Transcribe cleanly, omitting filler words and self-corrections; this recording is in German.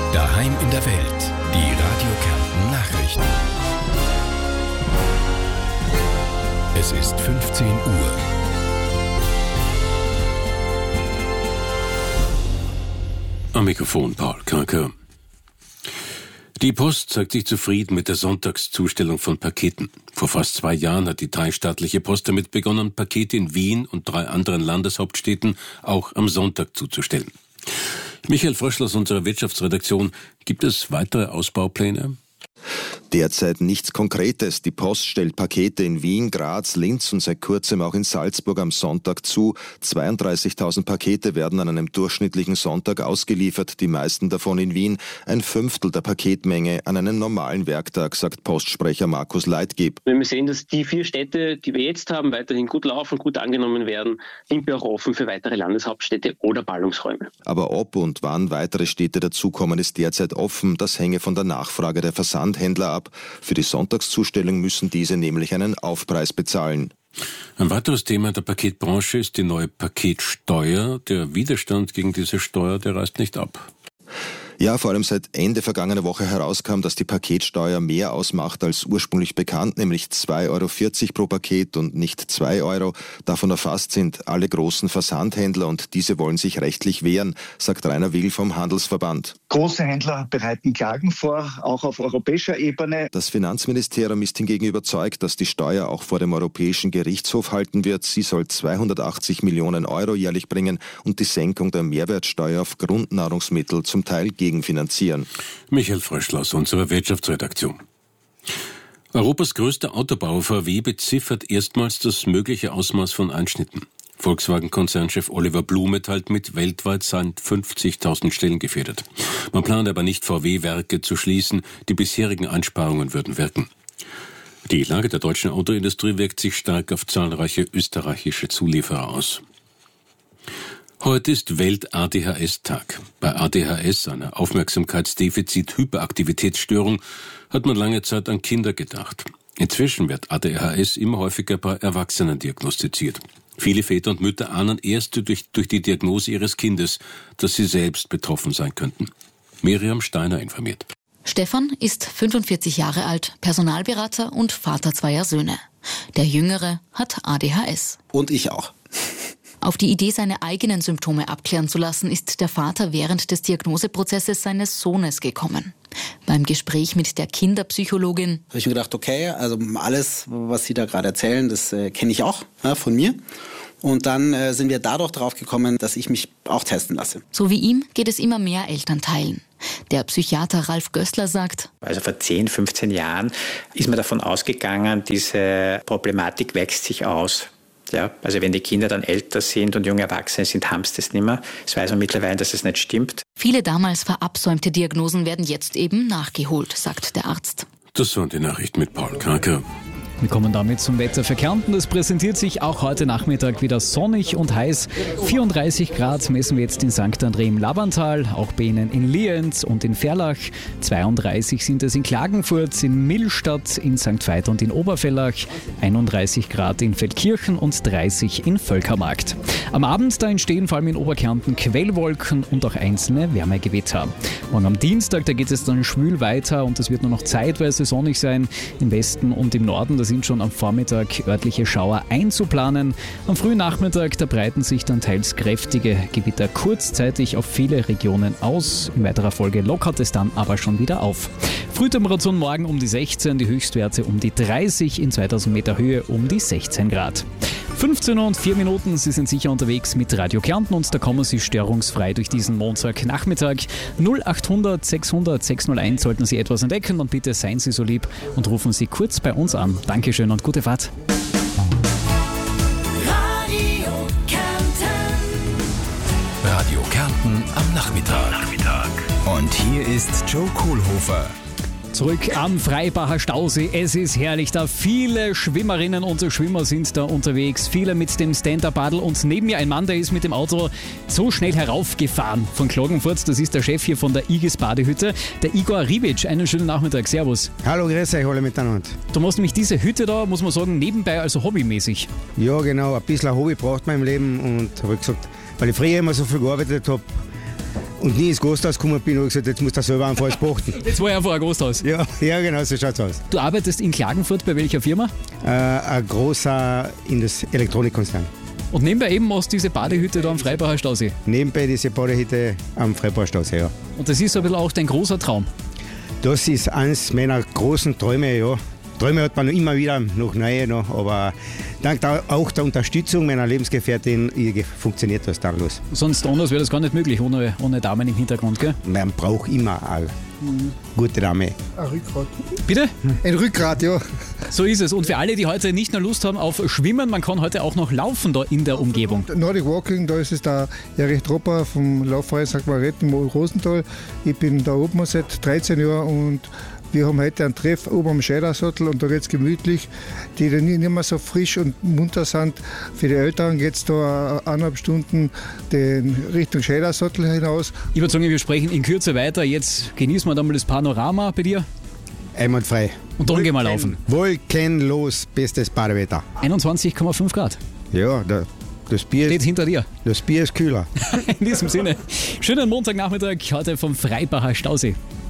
Daheim in der Welt. Die Radio Kärnten Nachrichten. Es ist 15 Uhr. Am Mikrofon Paul Kranker. Die Post zeigt sich zufrieden mit der Sonntagszustellung von Paketen. Vor fast 2 Jahren hat die dreistaatliche Post damit begonnen, Pakete in Wien und 3 anderen Landeshauptstädten auch am Sonntag zuzustellen. Michael Fröschl aus unserer Wirtschaftsredaktion, gibt es weitere Ausbaupläne? Derzeit nichts Konkretes. Die Post stellt Pakete in Wien, Graz, Linz und seit kurzem auch in Salzburg am Sonntag zu. 32.000 Pakete werden an einem durchschnittlichen Sonntag ausgeliefert, die meisten davon in Wien. 1/5 der Paketmenge an einem normalen Werktag, sagt Postsprecher Markus Leitgeb. Wenn wir sehen, dass die 4 Städte, die wir jetzt haben, weiterhin gut laufen, gut angenommen werden, sind wir auch offen für weitere Landeshauptstädte oder Ballungsräume. Aber ob und wann weitere Städte dazukommen, ist derzeit offen. Das hänge von der Nachfrage der Versandhändler ab. Für die Sonntagszustellung müssen diese nämlich einen Aufpreis bezahlen. Ein weiteres Thema der Paketbranche ist die neue Paketsteuer. Der Widerstand gegen diese Steuer, der reißt nicht ab. Ja, vor allem seit Ende vergangener Woche herauskam, dass die Paketsteuer mehr ausmacht als ursprünglich bekannt, nämlich 2,40 € pro Paket und nicht 2 €. Davon erfasst sind alle großen Versandhändler und diese wollen sich rechtlich wehren, sagt Rainer Will vom Handelsverband. Große Händler bereiten Klagen vor, auch auf europäischer Ebene. Das Finanzministerium ist hingegen überzeugt, dass die Steuer auch vor dem Europäischen Gerichtshof halten wird. Sie soll 280 Millionen € jährlich bringen und die Senkung der Mehrwertsteuer auf Grundnahrungsmittel zum Teil gegenfinanzieren. Michael Fröschl aus unserer Wirtschaftsredaktion. Europas größter Autobauer VW beziffert erstmals das mögliche Ausmaß von Einschnitten. Volkswagen-Konzernchef Oliver Blume teilt mit, weltweit seien 50.000 Stellen gefährdet. Man plant aber nicht, VW-Werke zu schließen. Die bisherigen Einsparungen würden wirken. Die Lage der deutschen Autoindustrie wirkt sich stark auf zahlreiche österreichische Zulieferer aus. Heute ist Welt-ADHS-Tag. Bei ADHS, einer Aufmerksamkeitsdefizit-Hyperaktivitätsstörung, hat man lange Zeit an Kinder gedacht. Inzwischen wird ADHS immer häufiger bei Erwachsenen diagnostiziert. Viele Väter und Mütter ahnen erst durch die Diagnose ihres Kindes, dass sie selbst betroffen sein könnten. Miriam Steiner informiert. Stefan ist 45 Jahre alt, Personalberater und Vater 2 Söhne. Der Jüngere hat ADHS. Und ich auch. Auf die Idee, seine eigenen Symptome abklären zu lassen, ist der Vater während des Diagnoseprozesses seines Sohnes gekommen. Beim Gespräch mit der Kinderpsychologin habe ich mir gedacht, okay, also alles, was Sie da gerade erzählen, das kenne ich auch von mir. Und dann sind wir dadurch drauf gekommen, dass ich mich auch testen lasse. So wie ihm geht es immer mehr Elternteilen. Der Psychiater Ralf Gößler sagt: Also vor 10, 15 Jahren ist man davon ausgegangen, diese Problematik wächst sich aus. Ja, also wenn die Kinder dann älter sind und junge Erwachsene sind, haben sie das nicht mehr. Das weiß man mittlerweile, dass es nicht stimmt. Viele damals verabsäumte Diagnosen werden jetzt eben nachgeholt, sagt der Arzt. Das waren die Nachrichten mit Paul Kranker. Wir kommen damit zum Wetter für Kärnten. Es präsentiert sich auch heute Nachmittag wieder sonnig und heiß. 34 Grad messen wir jetzt in St. André im Labantal, auch bei Ihnen in Lienz und in Verlach. 32 sind es in Klagenfurt, in Millstatt, in St. Veit und in Obervellach. 31 Grad in Feldkirchen und 30 in Völkermarkt. Am Abend da entstehen vor allem in Oberkärnten Quellwolken und auch einzelne Wärmegewitter. Morgen am Dienstag, da geht es dann schwül weiter und es wird nur noch zeitweise sonnig sein. Im Westen und im Norden, da sind schon am Vormittag örtliche Schauer einzuplanen. Am frühen Nachmittag, da breiten sich dann teils kräftige Gewitter kurzzeitig auf viele Regionen aus. In weiterer Folge lockert es dann aber schon wieder auf. Frühtemperatur morgen um die 16, die Höchstwerte um die 30, in 2000 Meter Höhe um die 16 Grad. 15:04, Sie sind sicher unterwegs mit Radio Kärnten und da kommen Sie störungsfrei durch diesen Montagnachmittag. 0800 600 601 sollten Sie etwas entdecken, dann bitte seien Sie so lieb und rufen Sie kurz bei uns an. Dankeschön und gute Fahrt. Radio Kärnten am Nachmittag. Und hier ist Joe Kohlhofer. Zurück am Freibacher Stausee. Es ist herrlich da. Viele Schwimmerinnen und Schwimmer sind da unterwegs. Viele mit dem Stand-Up-Paddle. Und neben mir ein Mann, der ist mit dem Auto so schnell heraufgefahren von Klagenfurt. Das ist der Chef hier von der Igis Badehütte, der Igor Ribic. Einen schönen Nachmittag. Servus. Hallo, grüß euch alle miteinander. Du machst nämlich diese Hütte da, muss man sagen, nebenbei, also hobbymäßig. Ja, genau. Ein bisschen ein Hobby braucht man im Leben. Und habe ich gesagt, weil ich früher immer so viel gearbeitet habe, und nie ins Gasthaus gekommen bin, habe ich gesagt, jetzt muss der selber einfach alles beachten. Jetzt war ja vorher Gasthaus. Ja, genau, so schaut's aus. Du arbeitest in Klagenfurt bei welcher Firma? Ein großer Elektronikkonzern. Und nebenbei eben machst du diese Badehütte da am Freibacher Stausee. Nebenbei diese Badehütte am Freibacher Stausee, ja. Und das ist so ein bisschen auch dein großer Traum? Das ist eines meiner großen Träume, ja. Träume hat man immer wieder noch neue, noch, aber dank auch der Unterstützung meiner Lebensgefährtin funktioniert das dann los. Sonst anders wäre das gar nicht möglich, ohne Damen im Hintergrund, gell? Man braucht immer eine gute Dame. Ein Rückgrat. Bitte? Ein Rückgrat, ja. So ist es. Und für alle, die heute nicht nur Lust haben auf Schwimmen, man kann heute auch noch laufen da in der Umgebung. Nordic Walking, da ist es der Erich Tropper vom Laufverein St. Margrethen im Rosental. Ich bin da oben seit 13 Jahren und wir haben heute einen Treff oben am Scheidersattel und da geht es gemütlich. Die nicht mehr so frisch und munter sind. Für die Eltern geht es da 1,5 Stunden Richtung Scheidersattel hinaus. Ich würde sagen, wir sprechen in Kürze weiter. Jetzt genießen wir dann mal das Panorama bei dir. Einwandfrei. Und dann gehen wir laufen. Wolkenlos, bestes Badewetter. 21,5 Grad. Ja, das Bier steht hinter dir. Das Bier ist kühler. In diesem Sinne, schönen Montagnachmittag heute vom Freibacher Stausee.